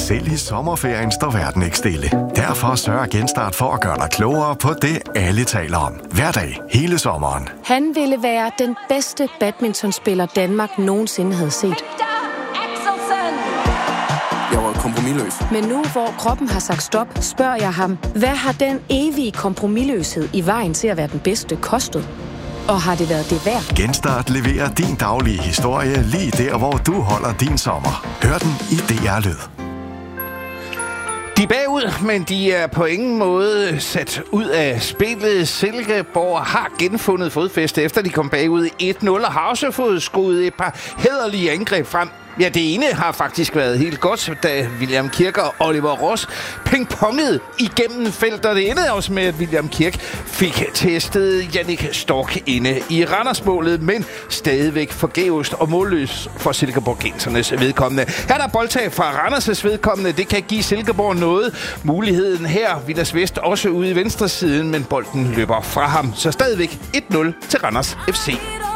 Selv i sommerferien står verden ikke stille. Derfor sørger Genstart for at gøre dig klogere på det, alle taler om. Hver dag, hele sommeren. Han ville være den bedste badmintonspiller, Danmark nogensinde havde set. Jeg var kompromisløs. Men nu, hvor kroppen har sagt stop, spørger jeg ham, hvad har den evige kompromisløshed i vejen til at være den bedste kostet? Og har det været det værd? Genstart leverer din daglige historie lige der, hvor du holder din sommer. Hør den i DR Lyd. De er bagud, men de er på ingen måde sat ud af spillet. Silkeborg har genfundet fodfæste, efter de kom bagud 1-0, og har også fået skruet et par hæderlige angreb frem. Ja, det ene har faktisk været helt godt, da William Kirk og Oliver Ross pingpongede igennem feltet. Det endte også med, at William Kirk fik testet Jannik Stork inde i Randersmålet, men stadigvæk forgæves og målløs for Silkeborgensernes vedkommende. Her er der boldtag fra Randers' vedkommende. Det kan give Silkeborg noget. Muligheden her, Vilas Vest også ude i venstre siden, men bolden løber fra ham. Så stadigvæk 1-0 til Randers FC.